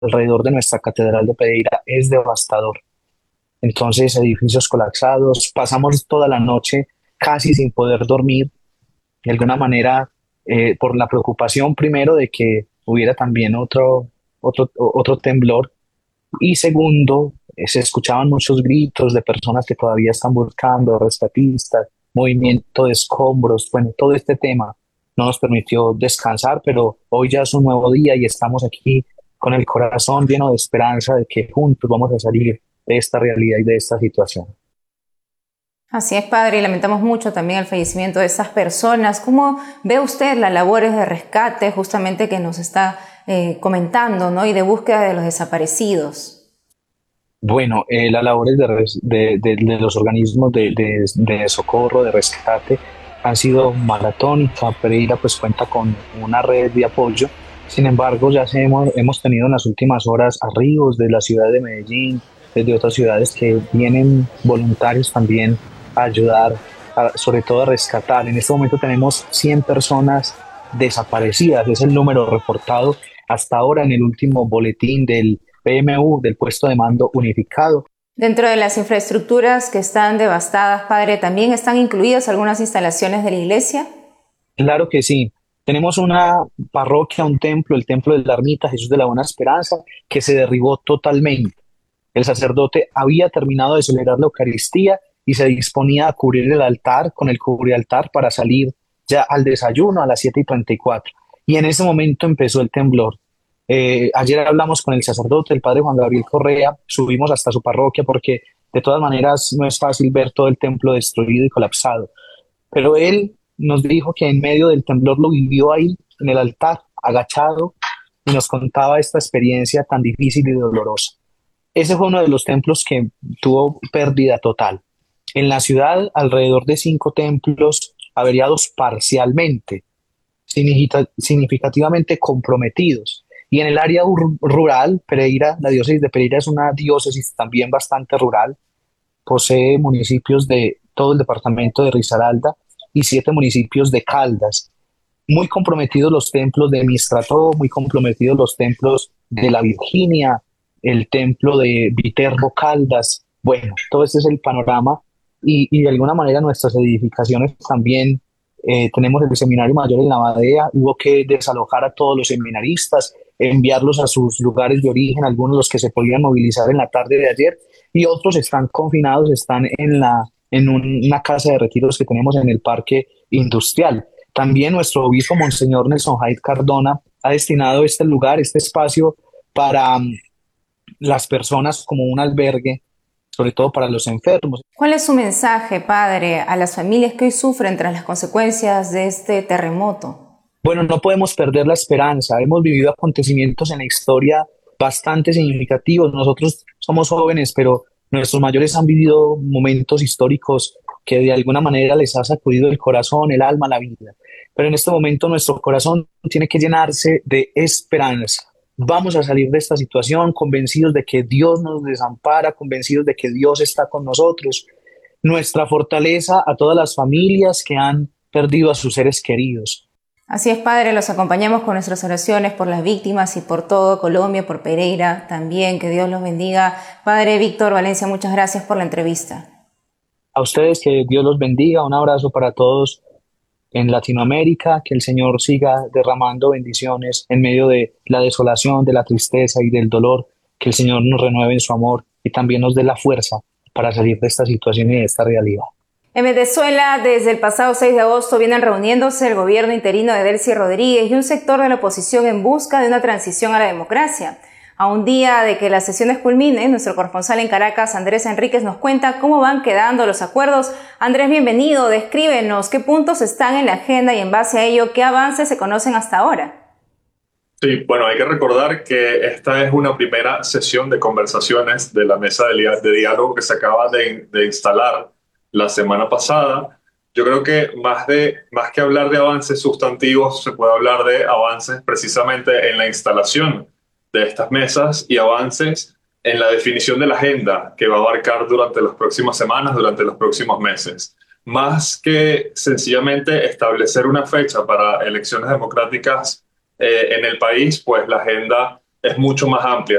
alrededor de nuestra Catedral de Pereira es devastador. Entonces, edificios colapsados, pasamos toda la noche casi sin poder dormir, de alguna manera, por la preocupación primero de que hubiera también otro temblor, y segundo, se escuchaban muchos gritos de personas que todavía están buscando, rescatistas, movimiento de escombros, bueno, todo este tema no nos permitió descansar, pero hoy ya es un nuevo día y estamos aquí con el corazón lleno de esperanza de que juntos vamos a salir de esta realidad y de esta situación. Así es, padre, y lamentamos mucho también el fallecimiento de estas personas. ¿Cómo ve usted las labores de rescate justamente que nos está comentando, ¿no? Y de búsqueda de los desaparecidos? Bueno, las labores de los organismos de socorro, de rescate, han sido maratónicas. Pereira pues cuenta con una red de apoyo. Sin embargo, hemos tenido en las últimas horas arribos de la ciudad de Medellín, desde otras ciudades que vienen voluntarios también a ayudar, sobre todo a rescatar. En este momento tenemos 100 personas desaparecidas, es el número reportado hasta ahora en el último boletín del PMU, del puesto de mando unificado. Dentro de las infraestructuras que están devastadas, padre, ¿también están incluidas algunas instalaciones de la iglesia? Claro que sí. Tenemos una parroquia, un templo, el templo de la Ermita Jesús de la Buena Esperanza, que se derribó totalmente. El sacerdote había terminado de celebrar la Eucaristía y se disponía a cubrir el altar con el cubrialtar para salir ya al desayuno a las 7:34. Y en ese momento empezó el temblor. Ayer hablamos con el sacerdote, el padre Juan Gabriel Correa, subimos hasta su parroquia porque de todas maneras no es fácil ver todo el templo destruido y colapsado. Pero él nos dijo que en medio del temblor lo vivió ahí, en el altar, agachado, y nos contaba esta experiencia tan difícil y dolorosa. Ese fue uno de los templos que tuvo pérdida total. En la ciudad, alrededor de 5 templos averiados parcialmente, significativamente comprometidos. Y en el área rural, Pereira, la diócesis de Pereira es una diócesis también bastante rural, posee municipios de todo el departamento de Risaralda y 7 municipios de Caldas. Muy comprometidos los templos de Mistrató, muy comprometidos los templos de la Virginia, el templo de Viterbo Caldas. Bueno, todo este es el panorama y de alguna manera nuestras edificaciones también. Tenemos el seminario mayor en la Badea, hubo que desalojar a todos los seminaristas, enviarlos a sus lugares de origen, algunos los que se podían movilizar en la tarde de ayer y otros están confinados, están una casa de retiros que tenemos en el parque industrial. También nuestro obispo, Monseñor Nelson Haid Cardona, ha destinado este lugar, este espacio para las personas como un albergue, sobre todo para los enfermos. ¿Cuál es su mensaje, padre, a las familias que hoy sufren tras las consecuencias de este terremoto? Bueno, no podemos perder la esperanza. Hemos vivido acontecimientos en la historia bastante significativos. Nosotros somos jóvenes, pero nuestros mayores han vivido momentos históricos que de alguna manera les ha sacudido el corazón, el alma, la vida. Pero en este momento nuestro corazón tiene que llenarse de esperanza. Vamos a salir de esta situación convencidos de que Dios nos desampara, convencidos de que Dios está con nosotros. Nuestra fortaleza a todas las familias que han perdido a sus seres queridos. Así es, padre, los acompañamos con nuestras oraciones por las víctimas y por todo Colombia, por Pereira también, que Dios los bendiga. Padre Víctor Valencia, muchas gracias por la entrevista. A ustedes que Dios los bendiga, un abrazo para todos en Latinoamérica, que el Señor siga derramando bendiciones en medio de la desolación, de la tristeza y del dolor, que el Señor nos renueve en su amor y también nos dé la fuerza para salir de esta situación y de esta realidad. En Venezuela, desde el pasado 6 de agosto vienen reuniéndose el gobierno interino de Delcy Rodríguez y un sector de la oposición en busca de una transición a la democracia. A un día de que las sesiones culminen, nuestro corresponsal en Caracas, Andrés Enríquez, nos cuenta cómo van quedando los acuerdos. Andrés, bienvenido. Descríbenos qué puntos están en la agenda y en base a ello, qué avances se conocen hasta ahora. Sí, bueno, hay que recordar que esta es una primera sesión de conversaciones de la mesa de diálogo que se acaba de instalar la semana pasada. Yo creo que más que hablar de avances sustantivos, se puede hablar de avances precisamente en la instalación de estas mesas y avances en la definición de la agenda que va a abarcar durante las próximas semanas, durante los próximos meses. Más que sencillamente establecer una fecha para elecciones democráticas en el país, pues la agenda es mucho más amplia.